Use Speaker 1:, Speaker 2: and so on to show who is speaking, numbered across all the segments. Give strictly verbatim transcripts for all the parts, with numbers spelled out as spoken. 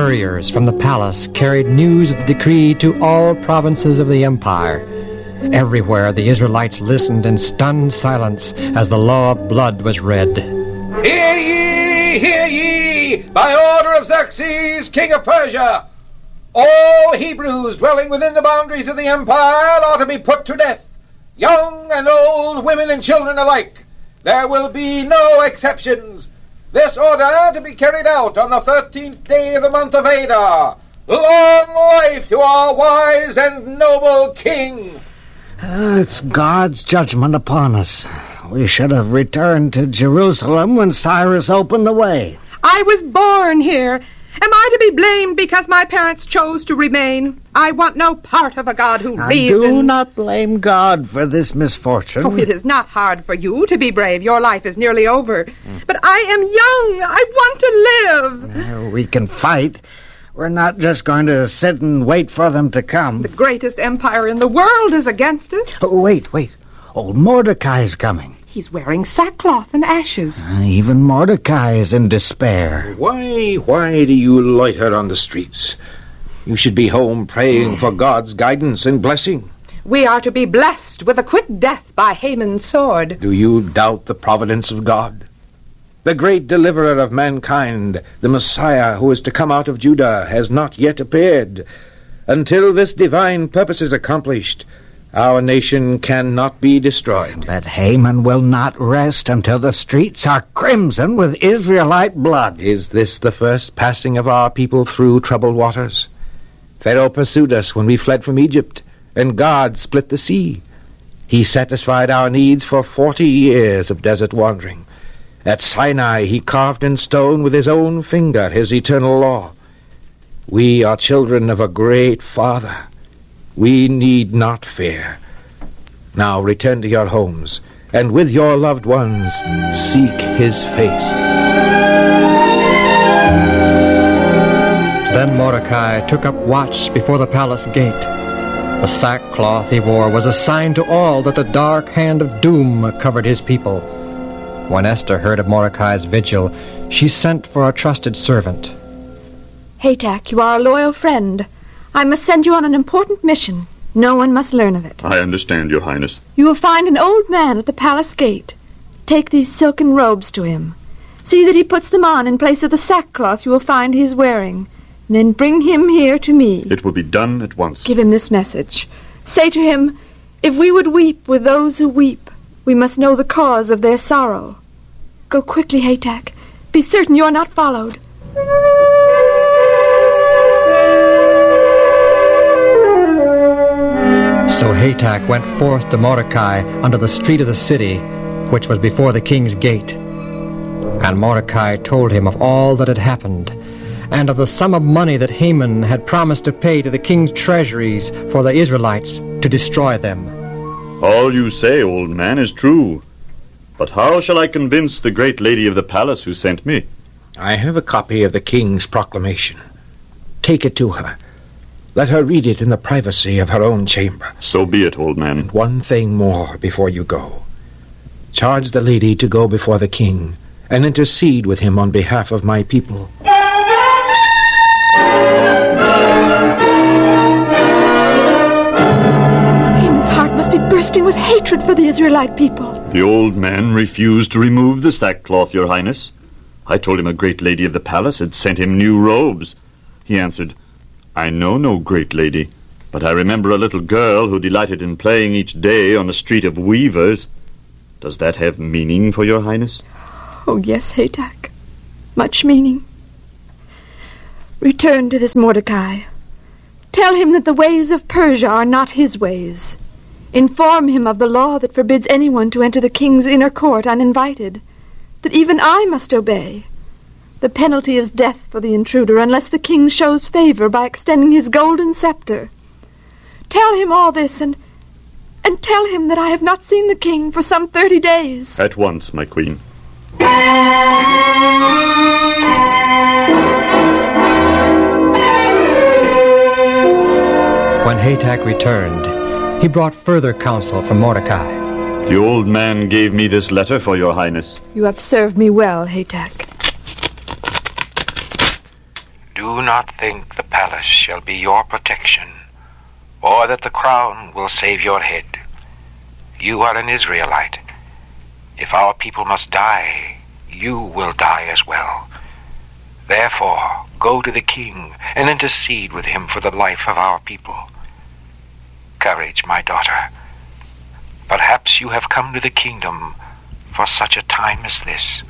Speaker 1: couriers from the palace carried news of the decree to all provinces of the empire. Everywhere the Israelites listened in stunned silence as the law of blood was read.
Speaker 2: Hear ye, hear ye! By order of Xerxes, king of Persia, all Hebrews dwelling within the boundaries of the empire are to be put to death, young and old, women and children alike. There will be no exceptions. This order to be carried out on the thirteenth day of the month of Adar. Long life to our wise and noble king!
Speaker 3: Uh, it's God's judgment upon us. We should have returned to Jerusalem when Cyrus opened the way.
Speaker 4: I was born here. Am I to be blamed because my parents chose to remain? I want no part of a God who
Speaker 3: I
Speaker 4: reasons.
Speaker 3: do not blame God for this misfortune.
Speaker 4: Oh, it is not hard for you to be brave. Your life is nearly over. Mm. But I am young. I want to live.
Speaker 3: Uh, we can fight. We're not just going to sit and wait for them to come.
Speaker 4: The greatest empire in the world is against us.
Speaker 3: Oh, wait, wait. Old Mordecai's coming.
Speaker 4: He's wearing sackcloth and ashes.
Speaker 3: Uh, even Mordecai is in despair.
Speaker 2: Why, why do you loiter on the streets? You should be home praying for God's guidance and blessing.
Speaker 4: We are to be blessed with a quick death by Haman's sword.
Speaker 2: Do you doubt the providence of God? The great deliverer of mankind, the Messiah who is to come out of Judah, has not yet appeared. Until this divine purpose is accomplished, our nation cannot be destroyed.
Speaker 3: But Haman will not rest until the streets are crimson with Israelite blood.
Speaker 2: Is this the first passing of our people through troubled waters? Pharaoh pursued us when we fled from Egypt, and God split the sea. He satisfied our needs for forty years of desert wandering. At Sinai he carved in stone with his own finger his eternal law. We are children of a great Father. We need not fear. Now return to your homes, and with your loved ones seek his face.
Speaker 1: Then Mordecai took up watch before the palace gate. The sackcloth he wore was a sign to all that the dark hand of doom covered his people. When Esther heard of Mordecai's vigil, she sent for a trusted servant.
Speaker 5: Hatak, you are a loyal friend. I must send you on an important mission. No one must learn of it.
Speaker 6: I understand, Your Highness.
Speaker 5: You will find an old man at the palace gate. Take these silken robes to him. See that he puts them on in place of the sackcloth you will find he is wearing. Then bring him here to me.
Speaker 6: It will be done at once.
Speaker 5: Give him this message. Say to him, if we would weep with those who weep, we must know the cause of their sorrow. Go quickly, Hatak. Be certain you are not followed.
Speaker 1: So Hatak went forth to Mordecai under the street of the city, which was before the king's gate. And Mordecai told him of all that had happened, and of the sum of money that Haman had promised to pay to the king's treasuries for the Israelites to destroy them.
Speaker 6: All you say, old man, is true. But how shall I convince the great lady of the palace who sent me?
Speaker 2: I have a copy of the king's proclamation. Take it to her. Let her read it in the privacy of her own chamber.
Speaker 6: So be it, old man.
Speaker 2: And one thing more before you go. Charge the lady to go before the king and intercede with him on behalf of my people.
Speaker 5: Haman's heart must be bursting with hatred for the Israelite people.
Speaker 6: The old man refused to remove the sackcloth, Your Highness. I told him a great lady of the palace had sent him new robes. He answered, I know no great lady, but I remember a little girl who delighted in playing each day on the street of weavers. Does that have meaning for Your Highness?
Speaker 5: Oh, yes, Hatak. Much meaning. Return to this Mordecai. Tell him that the ways of Persia are not his ways. Inform him of the law that forbids anyone to enter the king's inner court uninvited, that even I must obey. The penalty is death for the intruder unless the king shows favor by extending his golden scepter. Tell him all this, and and tell him that I have not seen the king for some thirty days.
Speaker 6: At once, my queen.
Speaker 1: When Hatak returned, he brought further counsel from Mordecai.
Speaker 6: The old man gave me this letter for Your Highness.
Speaker 5: You have served me well, Hatak.
Speaker 7: Do not think the palace shall be your protection, or that the crown will save your head. You are an Israelite. If our people must die, you will die as well. Therefore, go to the king and intercede with him for the life of our people. Courage, my daughter. Perhaps you have come to the kingdom for such a time as this.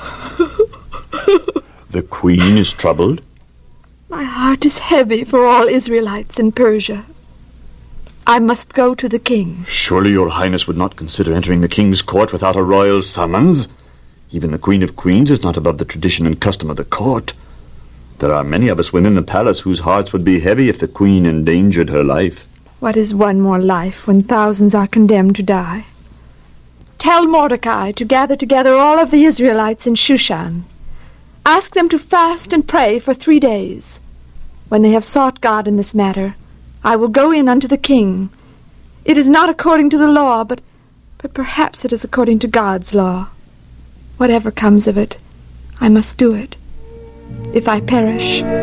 Speaker 6: The queen is troubled?
Speaker 5: My heart is heavy for all Israelites in Persia. I must go to the king.
Speaker 6: Surely your highness would not consider entering the king's court without a royal summons? Even the Queen of Queens is not above the tradition and custom of the court. There are many of us within the palace whose hearts would be heavy if the queen endangered her life.
Speaker 5: What is one more life when thousands are condemned to die? Tell Mordecai to gather together all of the Israelites in Shushan. Ask them to fast and pray for three days. When they have sought God in this matter, I will go in unto the king. It is not according to the law, but, but perhaps it is according to God's law. Whatever comes of it, I must do it. If I perish,